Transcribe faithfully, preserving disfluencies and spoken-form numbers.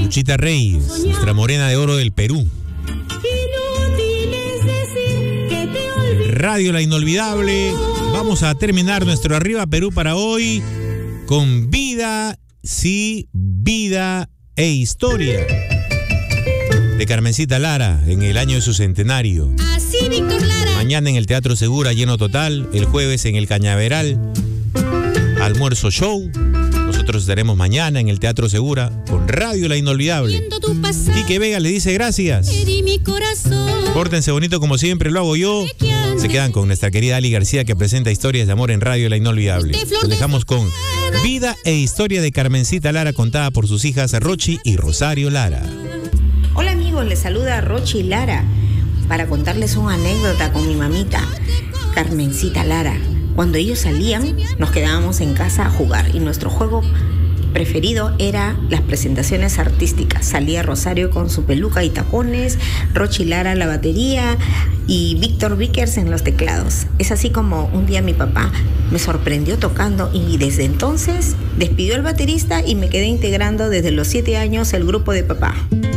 Luchita Reyes, nuestra morena de oro del Perú. Radio La Inolvidable. Vamos a terminar nuestro Arriba Perú para hoy con Vida, sí, vida e historia de Carmencita Lara en el año de su centenario. Así, Víctor Lara. Mañana en el Teatro Segura, lleno total. El jueves en el Cañaveral, almuerzo show. Nosotros estaremos mañana en el Teatro Segura con Radio La Inolvidable. Quique Vega le dice gracias. Pórtense bonito como siempre, lo hago yo. Se quedan con nuestra querida Ali García, que presenta historias de amor en Radio La Inolvidable. Los dejamos con Vida e Historia de Carmencita Lara, contada por sus hijas Rochi y Rosario Lara. Hola amigos, les saluda Rochi Lara para contarles una anécdota con mi mamita, Carmencita Lara. Cuando ellos salían, nos quedábamos en casa a jugar y nuestro juego preferido era las presentaciones artísticas. Salía Rosario con su peluca y tacones, Rochi Lara la batería y Víctor Vickers en los teclados. Es así como un día mi papá me sorprendió tocando y desde entonces despidió al baterista y me quedé integrando desde los siete años el grupo de papá.